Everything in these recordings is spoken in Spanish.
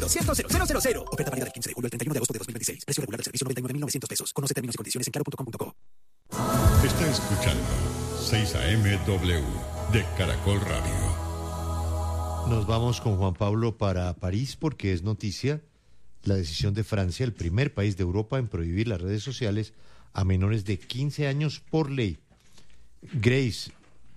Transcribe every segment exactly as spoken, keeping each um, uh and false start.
doscientos cero cero cero. Oferta válida del quince de julio al treinta y uno de agosto de dos mil veintiséis. Precio regular del servicio noventa y nueve mil novecientos pesos. Conoce términos y condiciones en claro punto com punto co. Está escuchando seis A M W de Caracol Radio. Nos vamos con Juan Pablo para París porque es noticia la decisión de Francia, el primer país de Europa en prohibir las redes sociales a menores de quince años por ley. Grace,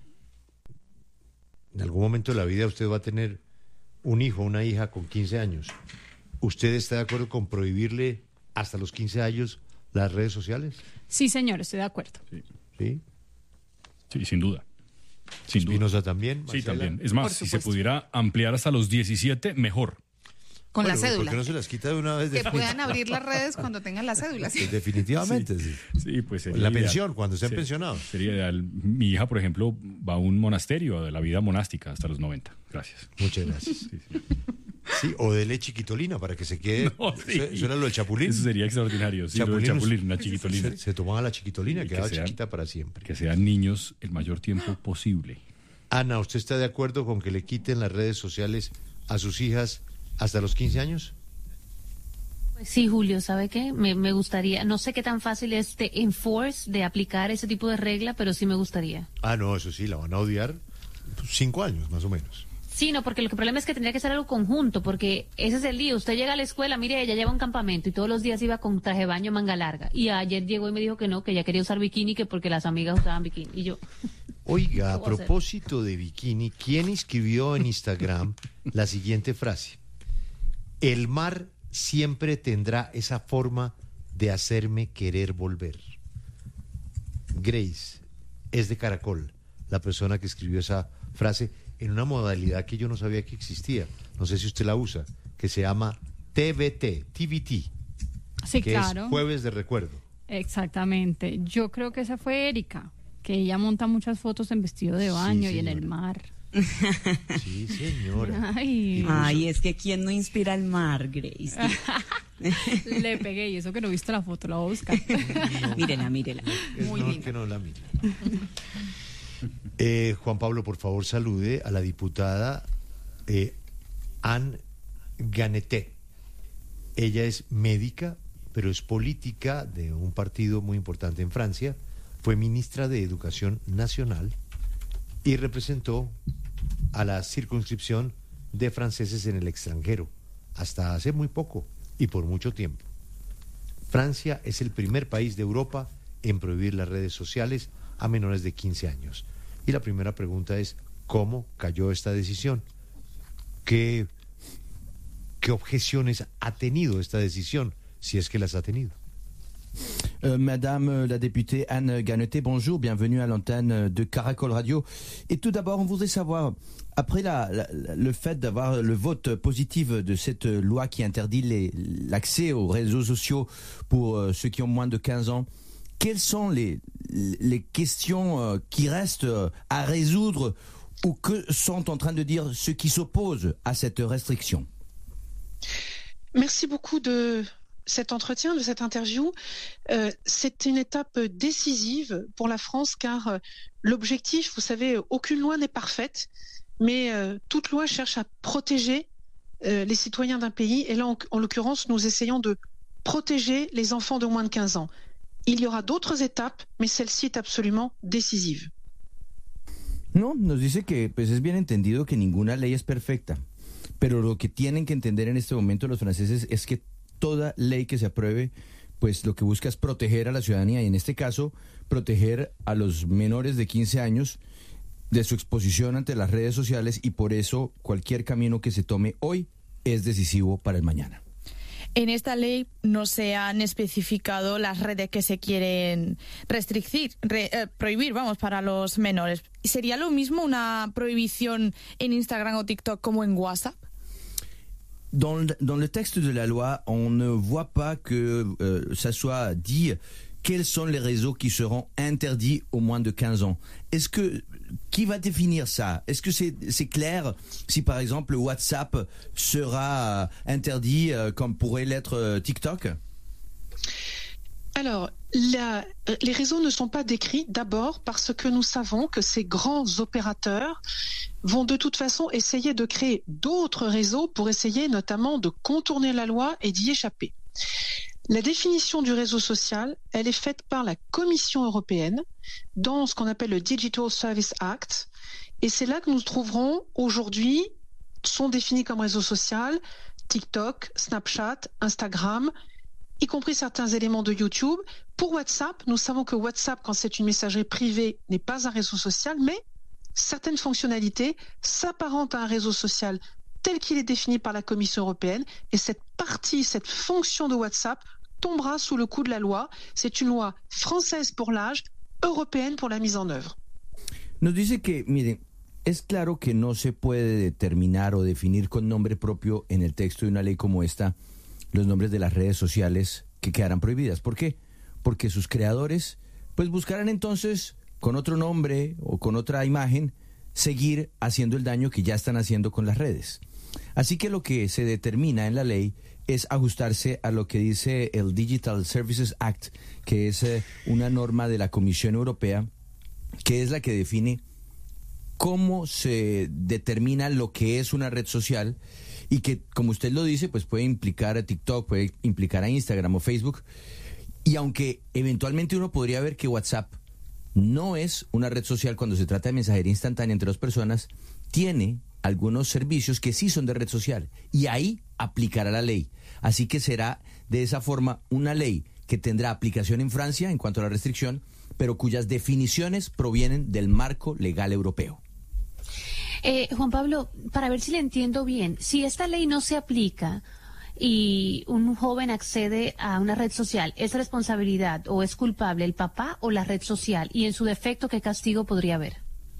en algún momento de la vida usted va a tener un hijo, una hija con quince años. ¿Usted está de acuerdo con prohibirle hasta los quince años las redes sociales? Sí, señor, estoy de acuerdo. Sí. ¿Sí? Sí, sin duda. Sin Espinosa también. Sí, Marcela. también. Es más, si se pudiera ampliar hasta los diecisiete, mejor. Con Bueno, la cédula. ¿por qué no se las quita de una vez? Que después? puedan abrir las redes cuando tengan la cédula. Pues definitivamente, sí. Sí, pues sería La ideal. pensión, cuando estén Sí, pensionados. Sería ideal. Mi hija, por ejemplo, va a un monasterio de la vida monástica hasta los noventa. Gracias. Muchas gracias. Sí, sí. Sí, o dele chiquitolina para que se quede. No, sí. ¿Eso eso era lo del chapulín? Eso sería extraordinario. Sí, lo del Chapulín, chapulín, una chiquitolina. Se, se tomaba la chiquitolina, Y que quedaba sean- chiquita para siempre. Que sean niños el mayor tiempo posible. Ana, ¿usted está de acuerdo con que le quiten las redes sociales a sus hijas hasta los quince años? Pues sí, Julio, ¿sabe qué? Me, me gustaría, no sé qué tan fácil es de enforce, de aplicar ese tipo de regla, pero sí me gustaría. Ah, no, eso sí, la van a odiar cinco años más o menos. Sí, no, porque el problema es que tendría que ser algo conjunto, porque ese es el lío. Usted llega a la escuela, mire, ella lleva un campamento y todos los días iba con traje de baño, manga larga. Y ayer llegó y me dijo que no, que ella quería usar bikini, que porque las amigas usaban bikini. Y yo, Oiga, a ¿Qué voy a hacer? propósito de bikini, ¿quién escribió en Instagram la siguiente frase? El mar siempre tendrá esa forma de hacerme querer volver. Grace, es de Caracol, la persona que escribió esa frase en una modalidad que yo no sabía que existía. No sé si usted la usa, que se llama T V T, T V T, Sí, que claro. es Jueves de Recuerdo. Exactamente. Yo creo que esa fue Erika, que ella monta muchas fotos en vestido de Sí, baño y en el señora. mar. Sí, señora. Ay, Ay, es que ¿quién no inspira al mar, Grace? le pegué y eso que no he visto la foto, la voy a buscar. Mírela, mírela. Es Muy no, linda. que no la mire. Eh, Juan Pablo, por favor, salude a la diputada eh, Anne Ganeté. Ella es médica, pero es política de un partido muy importante en Francia. Fue ministra de Educación Nacional y representó a la circunscripción de franceses en el extranjero hasta hace muy poco y por mucho tiempo. Francia es el primer país de Europa en prohibir las redes sociales a menores de quince años. Y la primera pregunta es, ¿cómo cayó esta decisión? ¿Qué, qué objeciones ha tenido esta decisión, si es que las ha tenido? Euh, Madame la députée Anne Ganeté, bonjour, bienvenue à l'antenne de Caracol Radio. Et tout d'abord, on voudrait savoir, après la, la, le fait d'avoir le vote positif de cette loi qui interdit les- l'accès aux réseaux sociaux pour euh, ceux qui ont moins de quinze ans, quelles sont les, les questions euh, qui restent euh, à résoudre ou que sont en train de dire ceux qui s'opposent à cette restriction? Merci beaucoup de cet entretien, de cette interview. Euh, c'est une étape décisive pour la France car euh, l'objectif, vous savez, aucune loi n'est parfaite, mais euh, toute loi cherche à protéger euh, les citoyens d'un pays. Et là, en, en l'occurrence, nous essayons de protéger les enfants de moins de quinze ans. Il y aura d'autres étapes, mais celle-ci est absolument décisive. No, nos dice que pues es bien entendido que ninguna ley es perfecta, pero lo que tienen que entender en este momento los franceses es que toda ley que se apruebe, pues lo que busca es proteger a la ciudadanía y en este caso proteger a los menores de quince años de su exposición ante las redes sociales y por eso cualquier camino que se tome hoy es decisivo para el mañana. En esta ley no se han especificado las redes que se quieren restrictir, re, eh, prohibir, vamos, para los menores. ¿Sería lo mismo una prohibición en Instagram o TikTok como en WhatsApp? Dans le, dans le texte de la loi, on ne voit pas que euh, ça soit dit quels sont les réseaux qui seront interdits aux moins de quinze ans. Est-ce que qui va définir ça? Est-ce que c'est c'est clair si par exemple WhatsApp sera interdit euh, comme pourrait l'être euh, TikTok? Alors, La, les réseaux ne sont pas décrits d'abord parce que nous savons que ces grands opérateurs vont de toute façon essayer de créer d'autres réseaux pour essayer notamment de contourner la loi et d'y échapper. La définition du réseau social, elle est faite par la Commission européenne dans ce qu'on appelle le Digital Service Act. Et c'est là que nous trouverons aujourd'hui, sont définis comme réseau social, TikTok, Snapchat, Instagram, y compris certains éléments de YouTube. Pour WhatsApp, nous savons que WhatsApp, quand c'est une messagerie privée, n'est pas un réseau social, mais certaines fonctionnalités s'apparentent à un réseau social tel qu'il est défini par la Commission européenne. Et cette partie, cette fonction de WhatsApp tombera sous le coup de la loi. C'est une loi française pour l'âge, européenne pour la mise en œuvre. Nos dice que, miren, es claro que no se puede determinar o definir con nombre propio en el texto de una ley como esta los nombres de las redes sociales que quedarán prohibidas. ¿Por qué? Porque sus creadores pues buscarán entonces con otro nombre o con otra imagen seguir haciendo el daño que ya están haciendo con las redes. Así que lo que se determina en la ley es ajustarse a lo que dice el Digital Services Act, que es eh, una norma de la Comisión Europea, que es la que define cómo se determina lo que es una red social y que, como usted lo dice, pues puede implicar a TikTok, puede implicar a Instagram o Facebook. Y aunque eventualmente uno podría ver que WhatsApp no es una red social cuando se trata de mensajería instantánea entre dos personas, tiene algunos servicios que sí son de red social y ahí aplicará la ley. Así que será de esa forma una ley que tendrá aplicación en Francia en cuanto a la restricción, pero cuyas definiciones provienen del marco legal europeo. Eh, Juan Pablo, para ver si le entiendo bien, si esta ley no se aplica y un joven accede a una red social, ¿es responsabilidad o es culpable el papá o la red social? Y en su defecto, ¿qué castigo podría haber?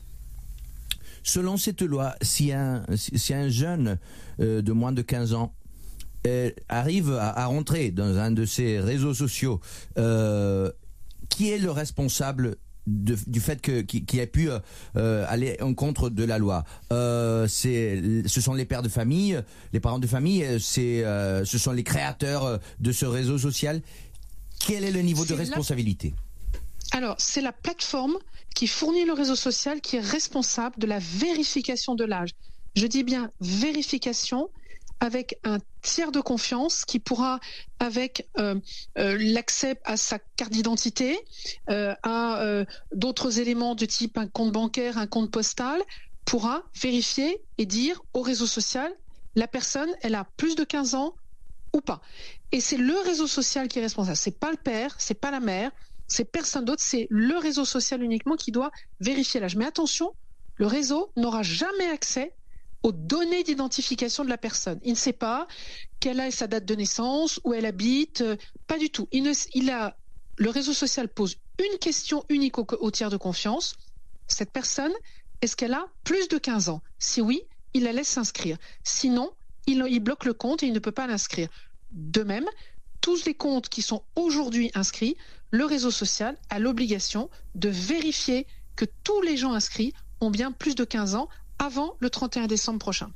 Selon cette loi, si un, si un jeune euh, de moins de quinze ans euh, arrive à, à rentrer dans un de ces réseaux sociaux, euh, qui est le responsable de, du fait que qui ait pu euh, aller en contre de la loi? euh, c'est, ce sont les pères de famille, les parents de famille, c'est, euh, ce sont les créateurs de ce réseau social. Quel est le niveau c'est de responsabilité? La... Alors, c'est la plateforme qui fournit le réseau social qui est responsable de la vérification de l'âge. Je dis bien vérification, avec un tiers de confiance qui pourra, avec euh, euh, l'accès à sa carte d'identité, euh, à euh, d'autres éléments de type un compte bancaire, un compte postal, pourra vérifier et dire au réseau social, la personne, elle a plus de quinze ans ou pas. Et c'est le réseau social qui est responsable. C'est pas le père, c'est pas la mère, c'est personne d'autre, c'est le réseau social uniquement qui doit vérifier l'âge. Mais attention, le réseau n'aura jamais accès aux données d'identification de la personne. Il ne sait pas quelle est sa date de naissance, où elle habite, euh, pas du tout. Il ne, il a, le réseau social pose une question unique au, au tiers de confiance. Cette personne, est-ce qu'elle a plus de quinze ans? Si oui, il la laisse s'inscrire. Sinon, il, il bloque le compte et il ne peut pas l'inscrire. De même, tous les comptes qui sont aujourd'hui inscrits, le réseau social a l'obligation de vérifier que tous les gens inscrits ont bien plus de quinze ans avant le treinta y un décembre prochain.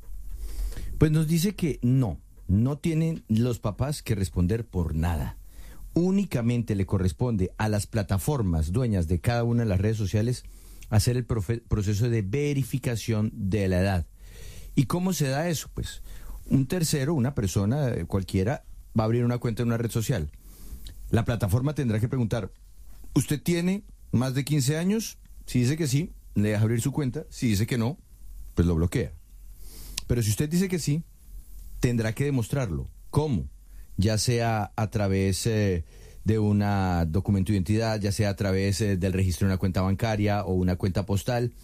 Pues nos dice que no, no tienen los papás que responder por nada. Únicamente le corresponde a las plataformas dueñas de cada una de las redes sociales hacer el proceso de verificación de la edad. ¿Y cómo se da eso? Pues un tercero, una persona cualquiera, va a abrir una cuenta en una red social. La plataforma tendrá que preguntar, ¿usted tiene más de quince años? Si dice que sí, le deja abrir su cuenta. Si dice que no, pues lo bloquea. Pero si usted dice que sí, tendrá que demostrarlo. ¿Cómo? Ya sea a través eh, de un documento de identidad, ya sea a través eh, del registro de una cuenta bancaria o una cuenta postal,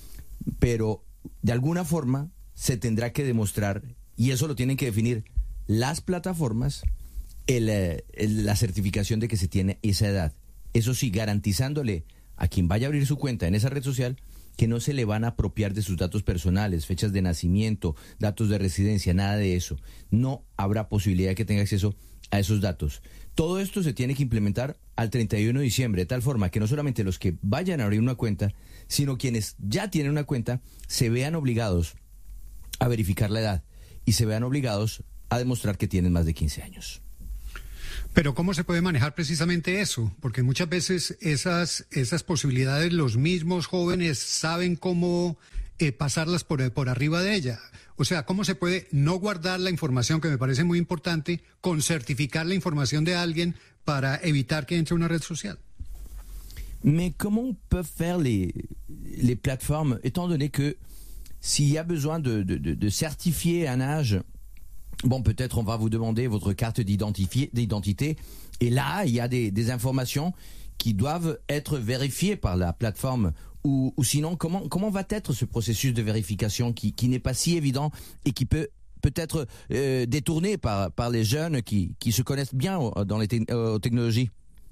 pero de alguna forma se tendrá que demostrar, y eso lo tienen que definir las plataformas, el, el, la certificación de que se tiene esa edad. Eso sí, garantizándole a quien vaya a abrir su cuenta en esa red social que no se le van a apropiar de sus datos personales, fechas de nacimiento, datos de residencia, nada de eso. No habrá posibilidad de que tenga acceso a esos datos. Todo esto se tiene que implementar al treinta y uno de diciembre, de tal forma que no solamente los que vayan a abrir una cuenta, sino quienes ya tienen una cuenta se vean obligados a verificar la edad y se vean obligados a demostrar que tienen más de quince años. Pero ¿cómo se puede manejar precisamente eso? Porque muchas veces esas, esas posibilidades los mismos jóvenes saben cómo eh, pasarlas por, por arriba de ella. O sea, ¿cómo se puede no guardar la información, que me parece muy importante, con certificar la información de alguien para evitar que entre una red social? Mais comment peuvent faire les, les plateformes, étant donné que s'il y a besoin de, de, de, de certifier un âge, bon, peut-être on va vous demander votre carte d'identité, et là, il y a des, des informations qui doivent être vérifiées par la plateforme, ou, ou sinon, comment, comment va être ce processus de vérification qui, qui n'est pas si évident et qui peut peut-être euh, détourné par, par les jeunes qui, qui se connaissent bien dans les te- euh, technologies?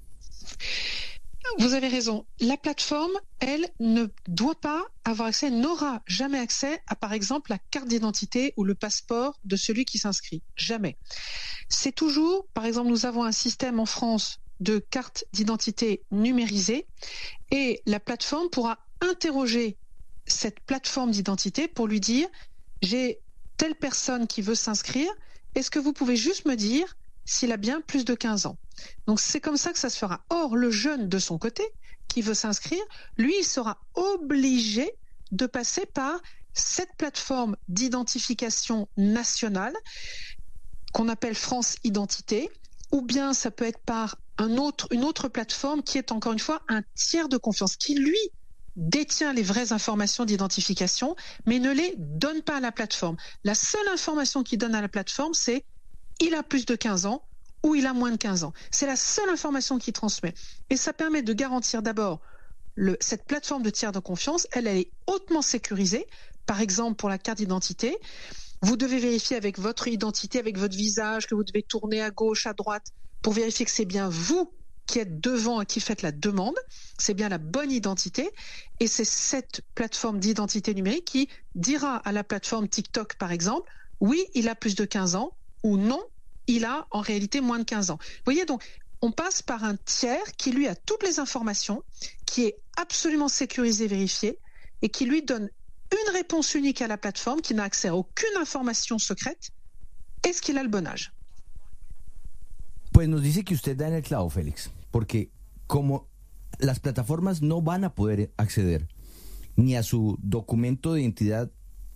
Vous avez raison. La plateforme, elle, ne doit pas avoir accès, n'aura jamais accès à, par exemple, la carte d'identité ou le passeport de celui qui s'inscrit. Jamais. C'est toujours, par exemple, nous avons un système en France de carte d'identité numérisée et la plateforme pourra interroger cette plateforme d'identité pour lui dire « J'ai telle personne qui veut s'inscrire, est-ce que vous pouvez juste me dire s'il a bien plus de quinze ans ?» Donc c'est comme ça que ça se fera. Or, le jeune de son côté, qui veut s'inscrire, lui, il sera obligé de passer par cette plateforme d'identification nationale qu'on appelle France Identité, ou bien ça peut être par un autre, une autre plateforme qui est encore une fois un tiers de confiance, qui lui détient les vraies informations d'identification, mais ne les donne pas à la plateforme. La seule information qu'il donne à la plateforme, c'est « il a plus de quinze ans » ou il a moins de quinze ans. C'est la seule information qu'il transmet. Et ça permet de garantir d'abord le, cette plateforme de tiers de confiance. Elle, elle est hautement sécurisée. Par exemple, pour la carte d'identité, vous devez vérifier avec votre identité, avec votre visage, que vous devez tourner à gauche, à droite, pour vérifier que c'est bien vous qui êtes devant et qui faites la demande. C'est bien la bonne identité. Et c'est cette plateforme d'identité numérique qui dira à la plateforme TikTok, par exemple, oui, il a plus de quinze ans, ou non, il a en réalité moins de quinze ans. Vous voyez, donc, on passe par un tiers qui, lui, a toutes les informations, qui est absolument sécurisé, vérifié, et qui lui donne une réponse unique à la plateforme, qui n'a accès à aucune information secrète. Est-ce qu'il a le bon âge? Pues nos dice que usted da en el clavo, Félix, porque como las plataformas no van a poder acceder ni a su documento de identidad,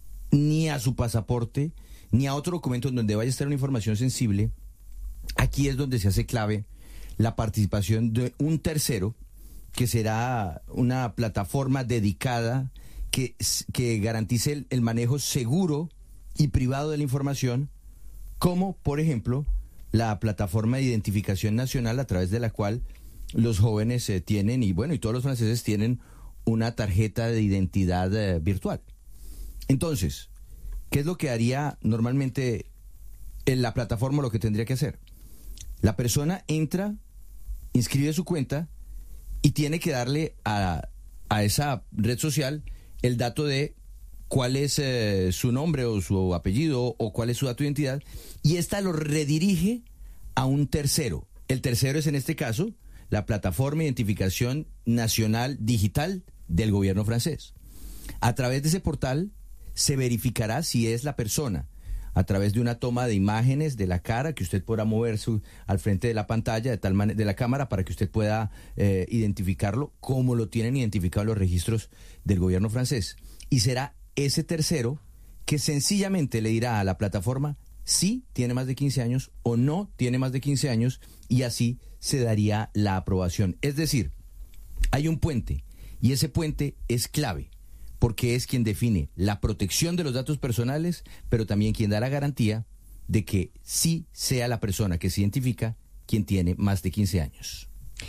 ni a su pasaporte, ni a otro documento en donde vaya a estar una información sensible, aquí es donde se hace clave la participación de un tercero, que será una plataforma dedicada que, que garantice el, el manejo seguro y privado de la información, como, por ejemplo, la plataforma de identificación nacional a través de la cual los jóvenes eh, tienen, y bueno, y todos los franceses tienen una tarjeta de identidad eh, virtual. Entonces, ¿qué es lo que haría normalmente en la plataforma? Lo que tendría que hacer. La persona entra, inscribe su cuenta y tiene que darle a, a esa red social el dato de cuál es eh, su nombre o su apellido o cuál es su dato de identidad, y esta lo redirige a un tercero. El tercero es, en este caso, la plataforma de identificación nacional digital del gobierno francés. A través de ese portal se verificará si es la persona, a través de una toma de imágenes de la cara, que usted podrá moverse al frente de la pantalla, de tal manera, de la cámara, para que usted pueda eh, identificarlo como lo tienen identificado los registros del gobierno francés. Y será ese tercero que sencillamente le dirá a la plataforma si tiene más de quince años o no tiene más de quince años, y así se daría la aprobación. Es decir, hay un puente, y ese puente es clave, porque es quien define la protección de los datos personales, pero también quien da la garantía de que sí sea la persona que se identifica quien tiene más de quince años.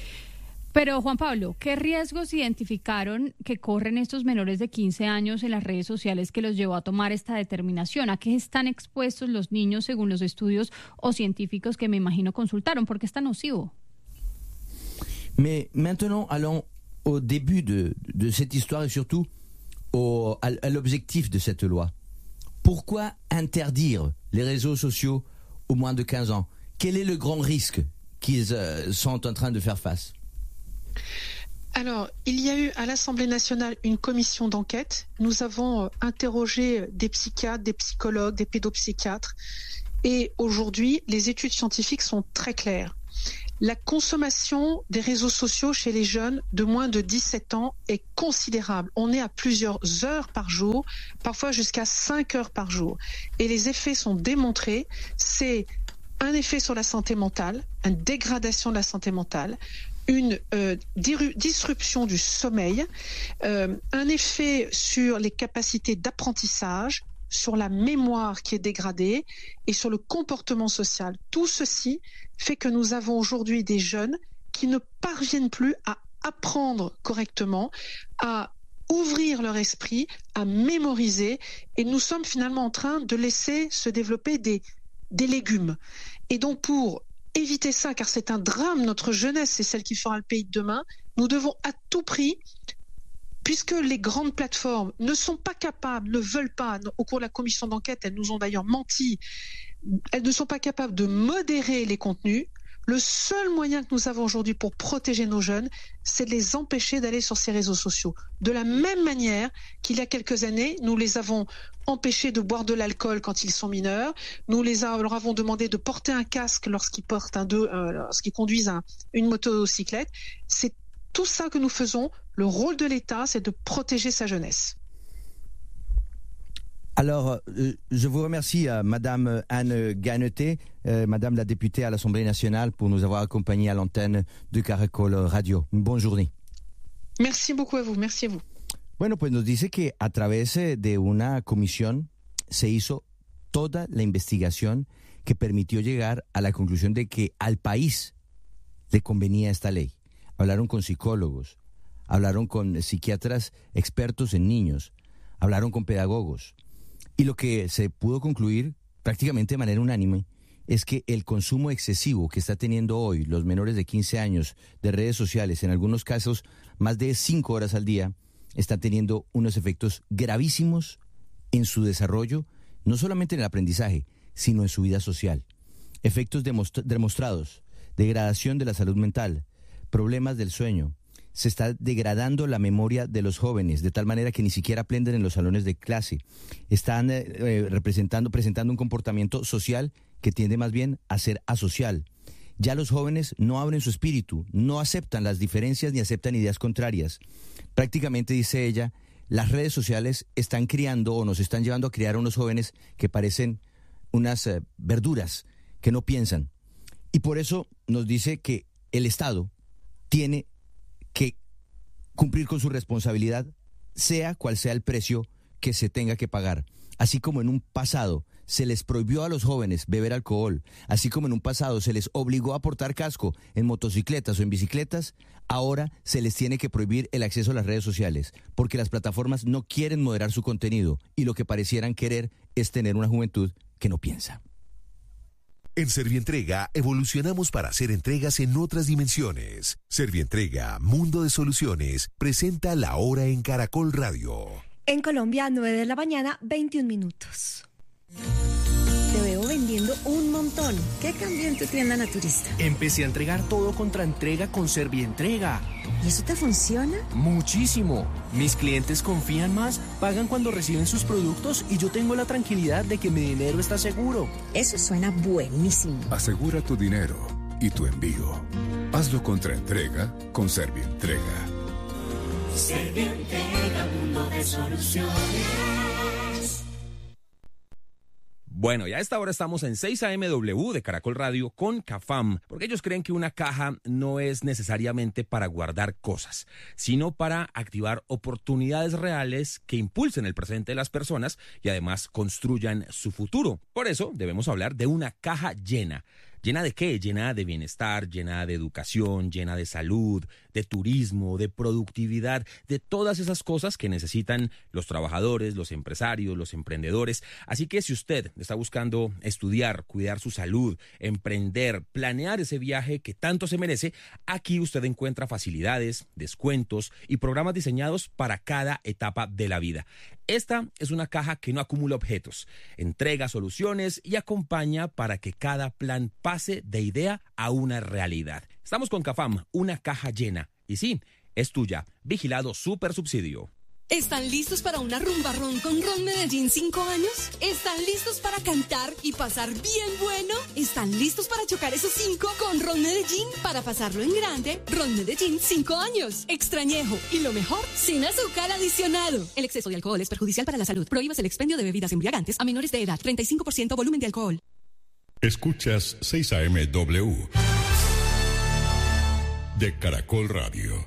Pero, Juan Pablo, ¿qué riesgos identificaron que corren estos menores de quince años en las redes sociales que los llevó a tomar esta determinación? ¿A qué están expuestos los niños según los estudios o científicos que me imagino consultaron? ¿Por qué es tan nocivo? Mais maintenant, allons au début de, de cette histoire et surtout au, à, à l'objectif de cette loi. Pourquoi interdire les réseaux sociaux aux moins de quinze ans? Quel est le grand risque qu'ils euh, sont en train de faire face? Alors, il y a eu à l'Assemblée nationale une commission d'enquête. Nous avons interrogé des psychiatres, des psychologues, des pédopsychiatres. Et aujourd'hui, les études scientifiques sont très claires. la consommation des réseaux sociaux chez les jeunes de moins de dix-sept ans est considérable. On est à plusieurs heures par jour, parfois jusqu'à cinq heures par jour. Et les effets sont démontrés. C'est un effet sur la santé mentale, une dégradation de la santé mentale, une euh, disruption du sommeil, euh, un effet sur les capacités d'apprentissage, sur la mémoire qui est dégradée et sur le comportement social. Tout ceci fait que nous avons aujourd'hui des jeunes qui ne parviennent plus à apprendre correctement, à ouvrir leur esprit, à mémoriser, et nous sommes finalement en train de laisser se développer des, des légumes. Et donc pour éviter ça, car c'est un drame, notre jeunesse, c'est celle qui fera le pays de demain, nous devons à tout prix, puisque les grandes plateformes ne sont pas capables, ne veulent pas, au cours de la commission d'enquête, elles nous ont d'ailleurs menti, elles ne sont pas capables de modérer les contenus. Le seul moyen que nous avons aujourd'hui pour protéger nos jeunes, c'est de les empêcher d'aller sur ces réseaux sociaux. De la même manière qu'il y a quelques années, nous les avons empêchés de boire de l'alcool quand ils sont mineurs, nous les a, leur avons demandé de porter un casque lorsqu'ils portent un deux, euh, lorsqu'ils conduisent un, une motocyclette. C'est tout ça que nous faisons. Le rôle de l'État, c'est de protéger sa jeunesse. Alors, euh, je vous remercie, euh, Madame Anne Ganeté, euh, Madame la députée à l'Assemblée nationale, pour nous avoir accompagnés à l'antenne de Caracol Radio. Bonne journée. Merci beaucoup a vous, merci a vous. Bueno, pues nos dice que a través de una comisión se hizo toda la investigación que permitió llegar a la conclusión de que al país le convenía esta ley. Hablaron con psicólogos, hablaron con psiquiatras expertos en niños, hablaron con pedagogos. Y lo que se pudo concluir prácticamente de manera unánime es que el consumo excesivo que está teniendo hoy los menores de quince años de redes sociales, en algunos casos más de cinco horas al día, está teniendo unos efectos gravísimos en su desarrollo, no solamente en el aprendizaje, sino en su vida social. Efectos demostra- demostrados, degradación de la salud mental, problemas del sueño. Se está degradando la memoria de los jóvenes, de tal manera que ni siquiera aprenden en los salones de clase. Están eh, eh, representando, presentando un comportamiento social que tiende más bien a ser asocial. Ya los jóvenes no abren su espíritu, no aceptan las diferencias ni aceptan ideas contrarias. Prácticamente, dice ella, las redes sociales están criando o nos están llevando a criar a unos jóvenes que parecen unas eh, verduras, que no piensan. Y por eso nos dice que el Estado tiene que cumplir con su responsabilidad, sea cual sea el precio que se tenga que pagar. Así como en un pasado se les prohibió a los jóvenes beber alcohol, así como en un pasado se les obligó a portar casco en motocicletas o en bicicletas, ahora se les tiene que prohibir el acceso a las redes sociales, porque las plataformas no quieren moderar su contenido y lo que parecieran querer es tener una juventud que no piensa. En Servientrega evolucionamos para hacer entregas en otras dimensiones. Servientrega, Mundo de Soluciones, presenta La Hora en Caracol Radio. En Colombia, nueve de la mañana, veintiún minutos. Te veo vendiendo un montón. ¿Qué cambió en tu tienda naturista? Empecé a entregar todo contra entrega con Servientrega. ¿Y eso te funciona? Muchísimo. Mis clientes confían más, pagan cuando reciben sus productos y yo tengo la tranquilidad de que mi dinero está seguro. Eso suena buenísimo. Asegura tu dinero y tu envío. Hazlo contra entrega con Servientrega. Servientrega, mundo de soluciones. Bueno, y a esta hora estamos en seis A M W de Caracol Radio con CAFAM, porque ellos creen que una caja no es necesariamente para guardar cosas, sino para activar oportunidades reales que impulsen el presente de las personas y además construyan su futuro. Por eso debemos hablar de una caja llena. ¿Llena de qué? Llena de bienestar, llena de educación, llena de salud, de turismo, de productividad, de todas esas cosas que necesitan los trabajadores, los empresarios, los emprendedores. Así que si usted está buscando estudiar, cuidar su salud, emprender, planear ese viaje que tanto se merece, aquí usted encuentra facilidades, descuentos y programas diseñados para cada etapa de la vida. Esta es una caja que no acumula objetos, entrega soluciones y acompaña para que cada plan pase de idea a una realidad. Estamos con CAFAM, una caja llena. Y sí, es tuya. Vigilado Super Subsidio. ¿Están listos para una rumba ron con Ron Medellín cinco años? ¿Están listos para cantar y pasar bien bueno? ¿Están listos para chocar esos cinco con Ron Medellín? Para pasarlo en grande, Ron Medellín cinco años. Extrañejo y lo mejor, sin azúcar adicionado. El exceso de alcohol es perjudicial para la salud. Prohíbas el expendio de bebidas embriagantes a menores de edad. treinta y cinco por ciento volumen de alcohol. Escuchas seis A M W de Caracol Radio.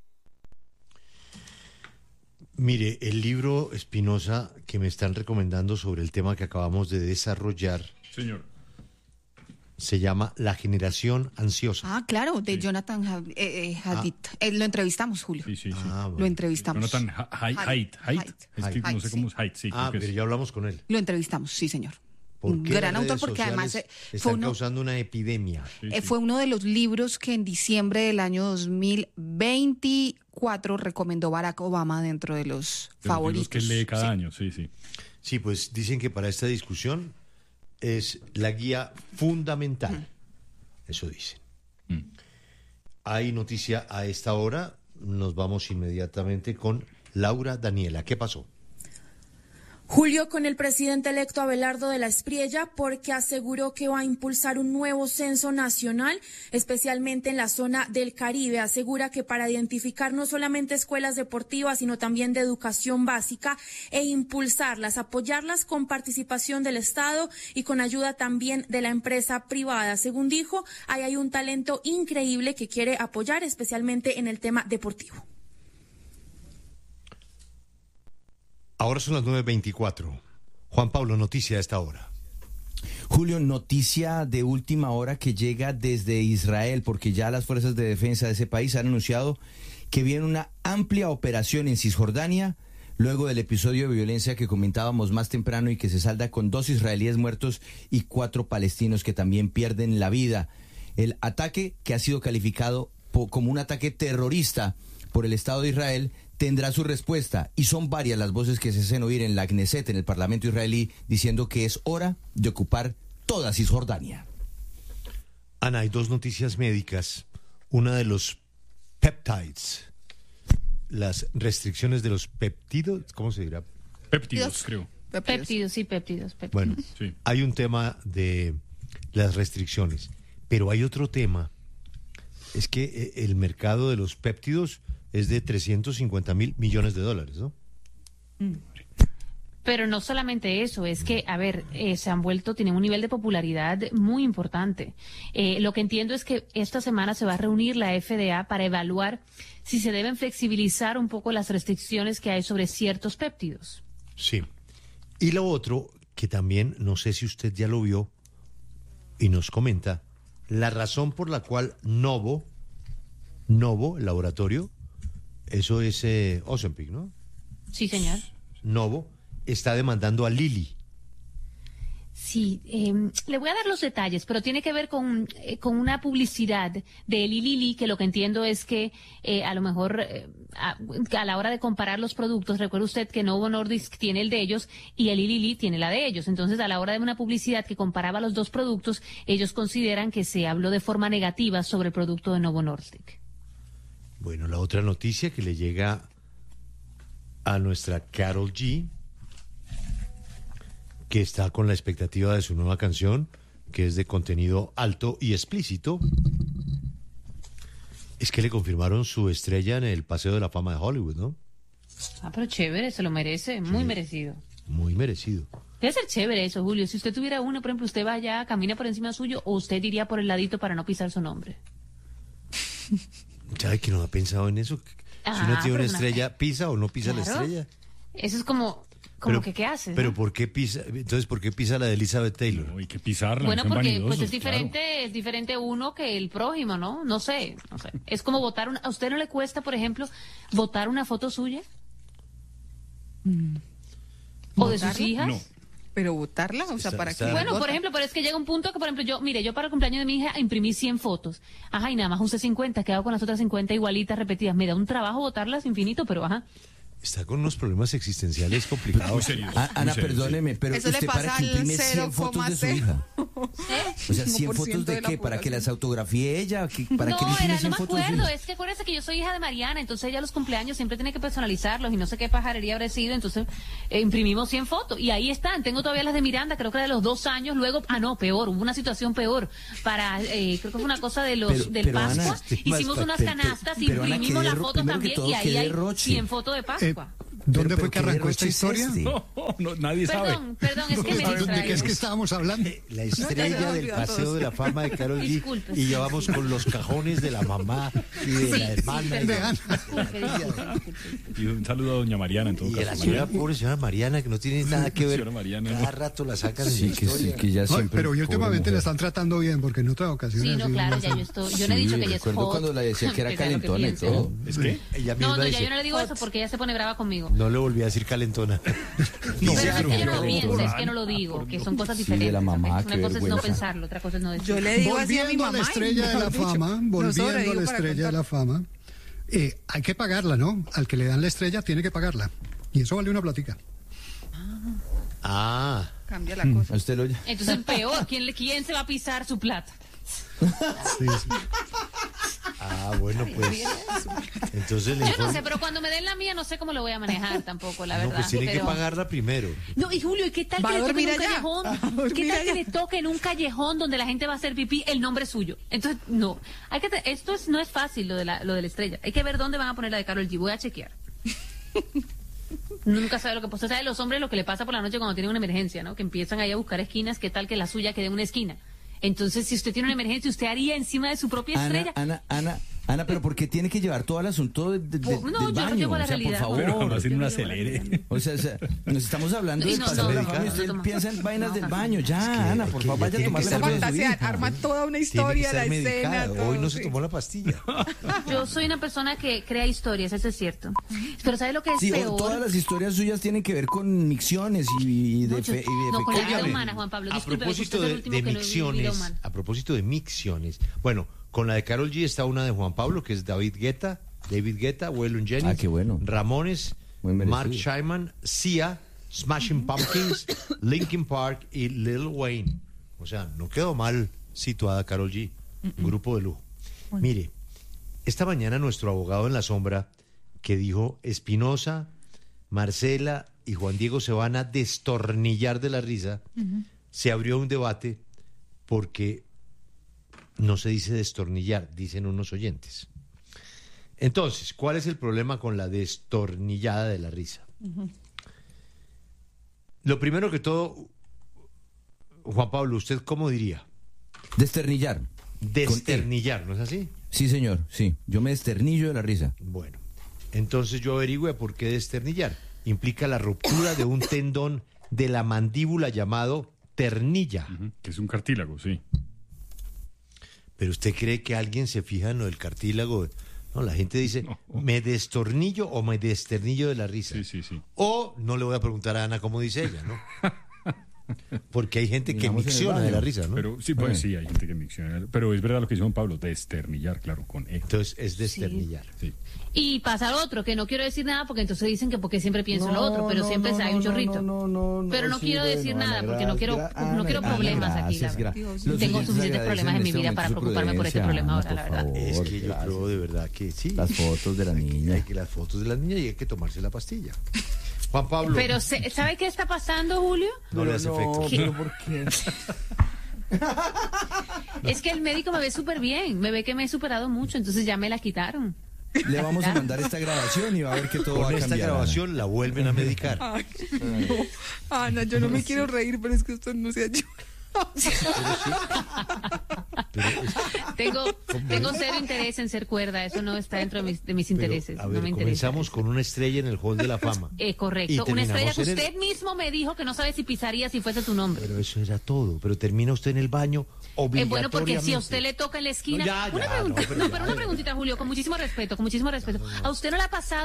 Mire, el libro Espinosa que me están recomendando sobre el tema que acabamos de desarrollar, señor, se llama La generación ansiosa. Ah, claro, de sí. Jonathan Haidt. Eh, eh, ah. eh, lo entrevistamos, Julio. Sí, sí, sí. Ah, bueno. Lo entrevistamos. Jonathan Haidt. Haidt. Es que no sé cómo es Haidt, sí. Ah, pero es. ya hablamos con él. Lo entrevistamos, sí, señor. Un gran autor, porque además eh, están fue uno, causando una epidemia. Sí, sí. Eh, fue uno de los libros que en diciembre del año dos mil veinticuatro recomendó Barack Obama dentro de los de favoritos. Los que lee cada sí. año, sí, sí. Sí, pues dicen que para esta discusión es la guía fundamental. Mm. Eso dicen. Mm. Hay noticia a esta hora. Nos vamos inmediatamente con Laura Daniela. ¿Qué pasó? Julio, con el presidente electo Abelardo de la Espriella, porque aseguró que va a impulsar un nuevo censo nacional, especialmente en la zona del Caribe. Asegura que para identificar no solamente escuelas deportivas, sino también de educación básica, e impulsarlas, apoyarlas con participación del Estado y con ayuda también de la empresa privada. Según dijo, ahí hay un talento increíble que quiere apoyar, especialmente en el tema deportivo. Ahora son las nueve veinticuatro. Juan Pablo, noticia a esta hora. Julio, noticia de última hora que llega desde Israel, porque ya las fuerzas de defensa de ese país han anunciado que viene una amplia operación en Cisjordania, luego del episodio de violencia que comentábamos más temprano y que se salda con dos israelíes muertos y cuatro palestinos que también pierden la vida. El ataque, que ha sido calificado como un ataque terrorista por el Estado de Israel, tendrá su respuesta, y son varias las voces que se hacen oír en la Knesset, en el Parlamento israelí, diciendo que es hora de ocupar toda Cisjordania. Ana, hay dos noticias médicas. Una de los peptides, las restricciones de los péptidos, ¿cómo se dirá? Péptidos, creo. Péptidos, péptidos sí, péptidos. péptidos. Bueno, sí. Hay un tema de las restricciones, pero hay otro tema. Es que el mercado de los péptidos es de trescientos cincuenta mil millones de dólares, ¿no? Pero no solamente eso, es que, a ver, eh, se han vuelto, tienen un nivel de popularidad muy importante. Eh, lo que entiendo es que esta semana se va a reunir la F D A para evaluar si se deben flexibilizar un poco las restricciones que hay sobre ciertos péptidos. Sí. Y lo otro, que también, no sé si usted ya lo vio y nos comenta, la razón por la cual Novo, Novo, el laboratorio, eso es eh, Ozempic, ¿no? Sí, señor. Novo está demandando a Lilly. Sí, eh, le voy a dar los detalles, pero tiene que ver con, eh, con una publicidad de Eli Lilly, que lo que entiendo es que eh, a lo mejor eh, a, a la hora de comparar los productos, recuerde usted que Novo Nordisk tiene el de ellos y Eli Lilly tiene la de ellos. Entonces, a la hora de una publicidad que comparaba los dos productos, ellos consideran que se habló de forma negativa sobre el producto de Novo Nordisk. Bueno, la otra noticia que le llega a nuestra Karol G, que está con la expectativa de su nueva canción, que es de contenido alto y explícito, es que le confirmaron su estrella en el Paseo de la Fama de Hollywood, ¿no? Ah, pero chévere, se lo merece, muy sí, merecido. Muy merecido. Debe ser chévere eso, Julio. Si usted tuviera uno, por ejemplo, usted va allá, camina por encima suyo, o usted iría por el ladito para no pisar su nombre. ¿Sabe que no ha pensado en eso? Ah, si uno tiene una una... estrella, ¿pisa o no pisa claro. la estrella? Eso es como... Como pero, que qué hace. Pero ¿no? ¿por qué pisa? Entonces, ¿por qué pisa la de Elizabeth Taylor? No, hay que pisarla. Bueno, porque vanidosos, pues es diferente, claro. es diferente uno que el prójimo, ¿no? No sé, no sé. Es como votar una... ¿A usted no le cuesta, por ejemplo, votar una foto suya? Mm. ¿O de sus hijas? No. Pero votarla, o sea, Está- para está- que Bueno, por ejemplo, pero es que llega un punto que, por ejemplo, yo, mire, yo para el cumpleaños de mi hija imprimí cien fotos. Ajá, y nada más usé cincuenta, quedo con las otras cincuenta igualitas, repetidas. Me da un trabajo votarlas infinito, pero ajá. Está con unos problemas existenciales complicados. Muy serios. Ah, Ana, muy serios, perdóneme, pero Eso le usted pasa para que al imprime cero cien fotos coma de su cero. hija. ¿Eh? O sea, cien fotos uno por ciento de de la qué, para que población. las autografíe ella, ¿Qué- para no, qué le era, imprime no cien me fotos. acuerdo, es que acuérdese que yo soy hija de Mariana, entonces ella los cumpleaños siempre tiene que personalizarlos y no sé qué pajarería habrá sido, entonces eh, imprimimos cien fotos y ahí están, tengo todavía las de Miranda, creo que era de los dos años, luego, ah no, peor, hubo una situación peor, para, eh, creo que fue una cosa de los, Pero- del pero, Ana, Pascua, este- hicimos pero- unas pero- canastas y pero, Ana, imprimimos qué las derro- fotos primero que también todo, y ahí qué hay derroche. cien fotos de Pascua. ¿Dónde Pero- fue que pero ¿qué arrancó esta derroche es historia? este? No, no, nadie sabe. Perdón, perdón, es que me ¿De qué distraigo. es que estábamos hablando? La estrella del Paseo de la Fama de Karol G. Disculpe. Y ya vamos con los cajones de la mamá y de Sí, la sí, hermana. y, perdón. de, Disculpe, disculpe, disculpe. Y un saludo a doña Mariana en todo y de caso. la señora, pobre señora Mariana, que no tiene nada que ver. Señora Mariana, Cada no. rato la sacan en Sí, la que sí, historia. que ya No, siempre. pero y últimamente pobre la mujer. están tratando bien, porque en otra ocasión. Sí, no, así, claro, ya yo estoy, yo no he Sí, dicho que ella es recuerdo hot. cuando la decía que era sea lo calentona y piense. todo. ¿Es que? Ella misma No, no, ya dice, yo no le digo eso porque ella se pone brava conmigo. no le volví a decir calentona. Pero no es que yo no lo no, piense, no, es que no lo digo, que son cosas Sí, diferentes. de la mamá, ¿sabes? qué Una cosa es no vergüenza. pensarlo, otra cosa es no decirlo. Yo le digo así a mi Volviendo a mamá. la estrella de la fama, volviendo a la estrella de la fama, eh, hay que pagarla, ¿no? Al que le dan la estrella tiene que pagarla. Y eso vale una platica. Ah, Cambia la cosa. ¿A usted lo oye? Entonces, peor, ¿quién, le- ¿quién se va a pisar su plata? Sí, sí. ah, bueno, pues. Entonces le Yo no informo- sé, pero cuando me den la mía no sé cómo lo voy a manejar tampoco, la No, verdad. pues tiene que pero- pagarla primero. No, y Julio, ¿y qué tal Va que a le toque en dormir un allá. callejón? Va a dormir ¿Qué tal que allá. le toque en un callejón donde la gente va a hacer pipí el nombre suyo? Entonces, no. Hay que te- esto es, no es fácil lo de, la, lo de la estrella. Hay que ver dónde van a poner la de Karol G. Voy a chequear. Nunca sabe lo que pasa. ¿Sabe los hombres lo que le pasa por la noche cuando tienen una emergencia, ¿no? Que empiezan ahí a buscar esquinas, ¿qué tal que la suya quede en una esquina? Entonces, si usted tiene una emergencia, ¿usted haría encima de su propia Ana, estrella? Ana, Ana, Ana, pero ¿por qué tiene que llevar todo el asunto de, de- de- Oh, no, del yo no baño? llevo la O sea, por realidad. favor. Pero no hacen Yo un no llevo la acelere. O sea, o sea, nos estamos hablando Y del no, paseo no, de la no, fama y no, usted no, no. piensa en vainas No, del no. baño. Ya, Es que- Ana, es por que favor, ya vaya a tiene tomar que la ser foto de su fantasía, hija. arma toda una Tiene que historia, estar la medicada. escena, todo. Hoy no se sí. tomó la pastilla. Yo soy una persona que crea historias, eso es cierto. Pero ¿sabe lo que es Sí, o- peor? todas las historias suyas tienen que ver con micciones y, y de, No, yo- fe- y de no, con la vida fecundidad. humana, Juan Pablo. A Disculpe, propósito usted es el de, último de que no vive vida micciones, humana. a propósito de micciones, bueno, con la de Karol G está una de Juan Pablo, que es David Guetta, David Guetta, Waylon Jennings, Ah, qué bueno. Ramones, Muy merecido. Mark Shyman, Sia, Smashing Pumpkins, Linkin Park y Lil Wayne. O sea, no quedó mal situada Karol G, un grupo de lujo. Mire, esta mañana nuestro abogado en la sombra, que dijo Espinosa, Marcela y Juan Diego se van a destornillar de la risa, se abrió un debate porque no se dice destornillar, dicen unos oyentes. Entonces, ¿cuál es el problema con la destornillada de la risa? Lo primero que todo, Juan Pablo, ¿usted cómo diría? Desternillar. Desternillar, ¿no es así? Sí, señor, sí. Yo me desternillo de la risa. Bueno, entonces yo averigüe por qué desternillar. Implica la ruptura de un tendón de la mandíbula llamado ternilla. Ujú, que es un cartílago, sí. Pero usted cree que alguien se fija en lo del cartílago. No, la gente dice, me destornillo o me desternillo de la risa. Sí, sí, sí. O no le voy a preguntar a Ana cómo dice ella, ¿no? Porque hay gente que Digamos en el micciona de baño. la risa, ¿no? Pero sí, pues sí, hay gente que micciona. Pero es verdad lo que dice Juan Pablo, desternillar, claro, con E. Entonces es desternillar. Sí. Y pasa lo otro, que no quiero decir nada porque entonces dicen que porque siempre pienso en lo otro, pero no, siempre no, hay no, un chorrito. no, no, no, pero no sí, quiero bueno, decir Ana, nada porque no quiero, gracias, no quiero Ana, problemas aquí, la gracias, verdad. gracias. Tengo Los oyentes suficientes agradecen problemas en mi este vida momento para su preocuparme por este prudencia, problema Ana, ahora, la por verdad. favor, Es que yo gracias. creo de verdad que sí. Las fotos de la Hay niña. que las fotos de la niña y hay que tomarse la pastilla. Juan Pablo. Pero se- ¿sabe qué está pasando, Julio? No le hace efecto. pero ¿por qué? Es que el médico me ve súper bien, me ve que me he superado mucho, entonces ya me la quitaron. Le vamos a mandar esta grabación y va a ver que todo va Con a esta cambiar. grabación la vuelven a medicar. Ay, no. Ana, yo no me quiero reír, pero es que esto no se ayuda. Tengo, tengo cero interés en ser cuerda, eso no está dentro de mis, de mis Pero, intereses. a ver, no me interesa. comenzamos con una estrella en el Hall de la Fama. Eh, Y correcto, una estrella terminamos que en el- usted mismo me dijo que no sabe si pisaría si fuese tu nombre. Pero eso era todo. Pero termina usted en el baño Eh, obligatoriamente. bueno, porque si a usted le toca en la esquina. No, ya, una ya, pregunta, no, pero no, ya, pero una ya. preguntita, Julio, con muchísimo respeto, con muchísimo respeto. ¿A usted no le ha pasado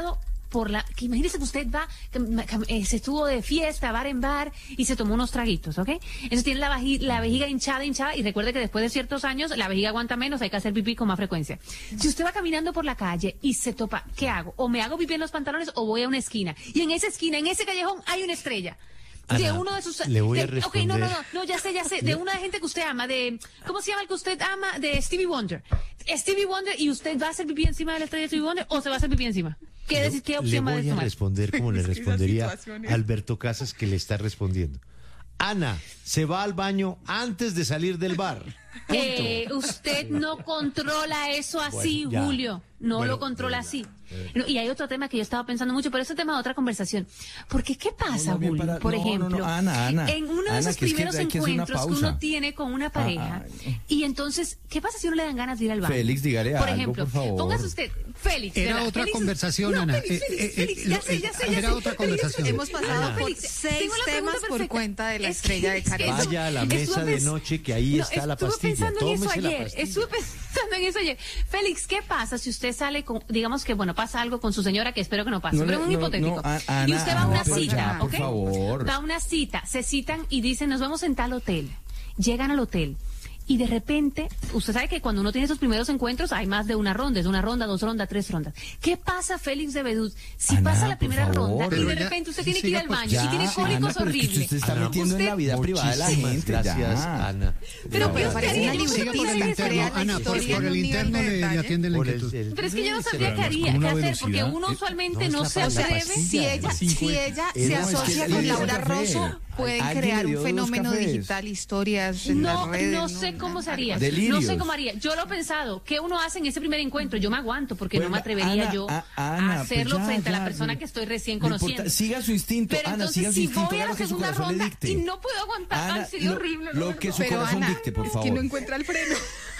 por la... que imagínese que usted va, eh, se estuvo de fiesta, bar en bar, y se tomó unos traguitos, ¿ok? Entonces tiene la, vaji, la vejiga hinchada, hinchada, y recuerde que después de ciertos años la vejiga aguanta menos, hay que hacer pipí con más frecuencia. Si usted va caminando por la calle y se topa, ¿qué hago? O me hago pipí en los pantalones o voy a una esquina. Y en esa esquina, en ese callejón, hay una estrella. De Ana, uno de sus... le voy de, a responder. Ok, no, no, no, no, ya sé, ya sé. De una gente que usted ama, de... ¿Cómo se llama el que usted ama? De Stevie Wonder. Stevie Wonder, ¿y usted va a hacer pipí encima de la estrella de Stevie Wonder o se va a hacer pipí encima? ¿Qué, decir, qué opción va a tomar? Le voy a responder como le respondería Alberto Casas, que le está respondiendo. Ana, se va al baño antes de salir del bar. Eh, usted no controla eso así, Bueno, ya. Julio. No Bueno, lo controla de verdad, así. de verdad. No, y hay otro tema que yo estaba pensando mucho, pero ese tema de otra conversación. Porque, ¿qué pasa, No, bien Julio? para- Por no, ejemplo, no, no, Ana, Ana, en uno de Ana, esos que es que primeros hay que hacer una encuentros que pausa. uno tiene con una pareja, ah. y entonces, ¿qué pasa si uno le dan ganas de ir al baño? Félix, dígale Por algo, ejemplo, por favor. póngase usted, Félix. Era ¿verdad? otra Félix- conversación, no, Ana. Félix, Eh, Félix, eh, Félix, eh, ya lo- sé, ya sé, era ya sé. otra Félix, conversación. Hemos pasado Ana. por Félix, seis tengo la pregunta temas por perfecta. cuenta de la Es que- estrella de es que Caracol. eso- Vaya a la estuve mesa de pens- noche, que ahí No, está la estuve pastilla. pensando en eso Tómese la ayer. pastilla. Estuve pensando en eso ayer. Félix, ¿qué pasa si usted sale con, digamos que, bueno, pasa algo con su señora, que espero que no pase, No, pero no, es un no, hipotético. no, a- y Ana, usted va a una no, pero cita, ya, por ¿ok? favor. Va a una cita, se citan y dicen, nos vemos en tal hotel. Llegan al hotel. Y de repente, usted sabe que cuando uno tiene esos primeros encuentros hay más de una ronda, es una ronda, dos rondas, tres rondas. ¿Qué pasa, Félix de Bedut, si Ana, pasa la por primera favor. ronda y Pero de ya, repente usted sí, tiene que ir siga, al pues, baño Ya, y tiene Ana, cólicos pero es que horribles? usted se está Ana, metiendo en la vida privada de la Muchísimas gente. gracias, ya. Ana. Pero, Ya, pero ya. parece una ¿qué haría? Siga por el Yo no interno, sabría la Ana, por, historia por en el un nivel interno de le, le detalle. atiende la Por el- inquietud. el- Pero es que yo no sabría Pero qué además haría, con qué una hacer, velocidad, porque uno eh, usualmente no, no, es se la pastilla. atreve. Si ella, Cinco si de- ella Eh, se no, es que asocia le con dio Laura café. Rosso, pueden Alguien crear le dio un dos fenómeno cafés. digital, historias en No, las redes. no sé cómo se haría. Delirios. No sé cómo haría. Yo lo he pensado. ¿Qué uno hace en ese primer encuentro? Yo me aguanto porque Bueno, no me atrevería Ana, yo a- a Ana, pues hacerlo ya, frente a ya, la persona no- que estoy recién no importa, conociendo. siga su instinto, Pero Ana, siga entonces, su si instinto, voy a haga la lo que su segunda corazón le ronda dicte. y no puedo aguantar, Ana, ay, sería lo- horrible. lo no, que no, su no. corazón dicte, por Es favor. que no encuentra el freno.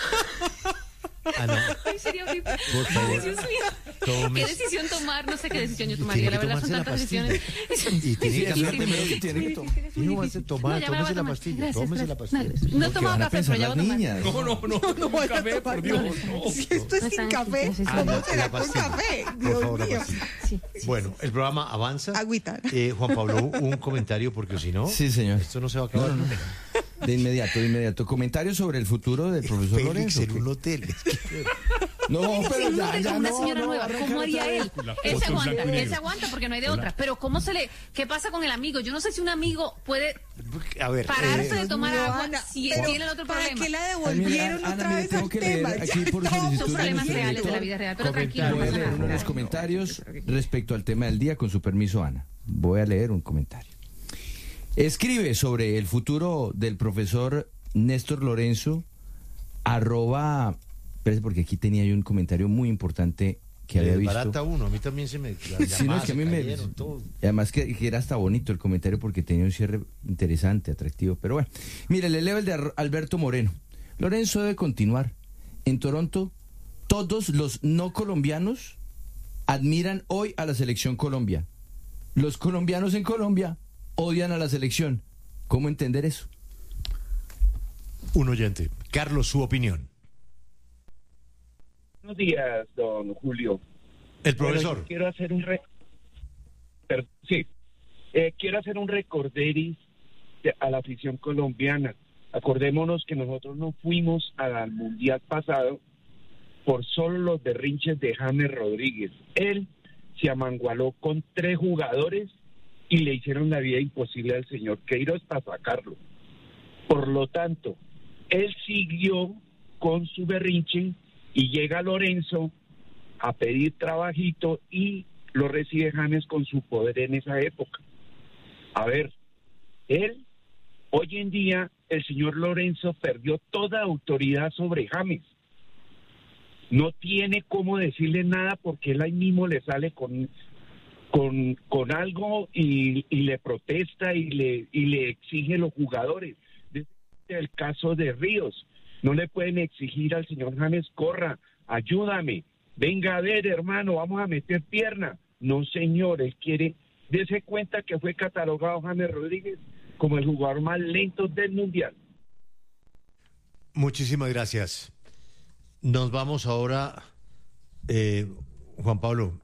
Ana, Ay, sería horrible. por favor, Ay, Dios mío. tome- ¿Qué decisión tomar? No sé qué decisión yo Y tomaría. tiene La que verdad son tomarse la tantas pastilla. decisiones. Y tiene Sí, que es cambiar de verdad, médico. tiene que tomar. Y no va a tomar, No, ya me la voy tómese a la tomar. pastilla, Gracias, tómese la gracias. pastilla. No he ¿Qué tomado van a café, pensar pero ya las voy a tomar. niñas? No, no, no, no, voy a café, tomar por Dios, nada. no. Si esto es No sin están- café, no sé si- ¿cómo Ana, será la con pastilla. café? Por Dios favor, la mío. pastilla. Sí, sí. Bueno, el programa avanza. Agüita. Eh, Juan Pablo, un comentario, porque si no, Sí, señor. esto no se va a acabar. No, no, no. De inmediato, de inmediato. Comentarios sobre el futuro del profesor Félix Lorenzo. en un hotel. No, Si pero uno ya, ve ya con una no, señora no, nueva, arrancar ¿cómo otra haría vez. él? La Él foto se en aguanta, blanco y él negro. se aguanta porque no hay de Hola. otra. Pero ¿cómo se le, qué pasa con el amigo? Yo no sé si un amigo puede A ver, pararse eh, de tomar mío, agua Ana, si pero tiene el otro ¿para problema. qué la Ay, mira, devolvieron Ana, otra mire, vez tengo al que leer tema? aquí Ya por estamos- solicitud Son de problemas nuestro reales de la director. vida real. Pero tranquilo, no Voy a pasa leer nada. unos comentarios respecto al tema del día, con su permiso, Ana. Voy a leer un comentario. Escribe sobre el futuro del profesor Néstor Lorenzo, arroba, espérese, porque aquí tenía yo un comentario muy importante que había le visto. desbarata uno, a mí también se me... las Sí, no, llamadas es que a mí se me... cayeron, todo. y además que, que era hasta bonito el comentario porque tenía un cierre interesante, atractivo. Pero bueno, mire, le leo el de Ar- Alberto Moreno. Lorenzo debe continuar. En Toronto, todos los no colombianos admiran hoy a la selección Colombia. Los colombianos en Colombia odian a la selección. ¿Cómo entender eso? Un oyente. Carlos, su opinión. Buenos días, don Julio. El Bueno, profesor. yo quiero hacer un re... per- sí, Eh, quiero hacer un recorderis de- a la afición colombiana. Acordémonos que nosotros no fuimos al mundial pasado por solo los berrinches de James Rodríguez. Él se amangualó con tres jugadores y le hicieron la vida imposible al señor Queiroz para sacarlo. Por lo tanto, él siguió con su berrinche y llega Lorenzo a pedir trabajito y lo recibe James con su poder en esa época. A ver, él, hoy en día, el señor Lorenzo perdió toda autoridad sobre James. No tiene cómo decirle nada porque él ahí mismo le sale con, con, con algo y, y le protesta y le, y le exige los jugadores. Desde el caso de Ríos, no le pueden exigir al señor James, corra, ayúdame, venga a ver, hermano, vamos a meter pierna. No, señor, él quiere, dése cuenta que fue catalogado James Rodríguez como el jugador más lento del Mundial. Muchísimas gracias. Nos vamos ahora, eh, Juan Pablo,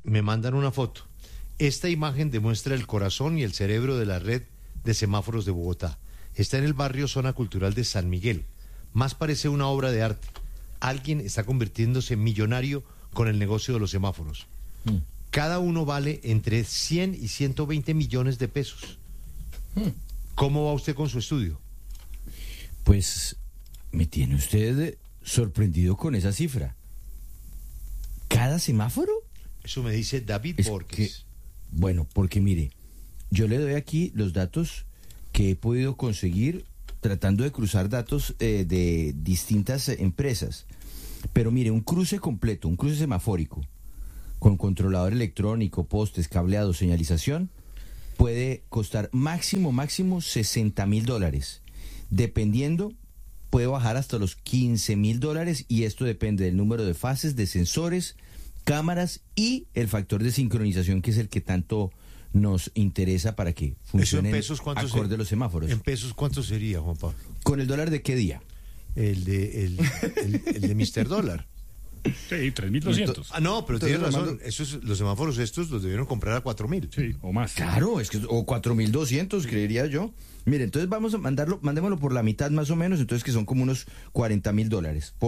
me mandan una foto. Esta imagen demuestra el corazón y el cerebro de la red de semáforos de Bogotá. Está en el barrio Zona Cultural de San Miguel. Más parece una obra de arte. Alguien está convirtiéndose en millonario con el negocio de los semáforos. Mm. Cada uno vale entre cien y ciento veinte millones de pesos. Mm. ¿Cómo va usted con su estudio? Pues me tiene usted sorprendido con esa cifra. ¿Cada semáforo? Eso me dice David es Borges. Que, bueno, porque mire, yo le doy aquí los datos que he podido conseguir tratando de cruzar datos eh, de distintas eh, empresas. Pero mire, un cruce completo, un cruce semafórico, con controlador electrónico, postes, cableado, señalización, puede costar máximo, máximo sesenta mil dólares. Dependiendo, puede bajar hasta los quince mil dólares y esto depende del número de fases, de sensores, cámaras y el factor de sincronización, que es el que tanto nos interesa para que funcionen acorde a los semáforos. ¿En pesos cuánto sería, Juan Pablo? ¿Con el dólar de qué día? El de, el, el, el de mister Dólar. Sí, tres mil doscientos. Ah, no, pero tiene razón. Esos, los semáforos estos los debieron comprar a cuatro mil. Sí, o más. Claro, es que, o cuatro mil doscientos, creería yo. Mire, entonces vamos a mandarlo, mandémoslo por la mitad más o menos, entonces que son como unos cuarenta mil dólares.